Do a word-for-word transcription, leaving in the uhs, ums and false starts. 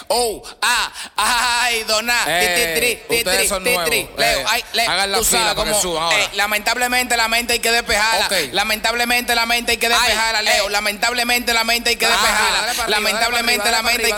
Oh, ah, ay, dona. Eh, ustedes son nuevos. Leo, Eh, ay, le, hagan la tú fila sabes para que cómo, suban ahora. eh, lamentablemente la mente hay que despejarla. Ok. Lamentablemente la mente hay que Ay, despejarla, Leo. eh. Lamentablemente la mente hay que Ajá, despejarla. dale para arriba, Lamentablemente dale la para mente hay arriba,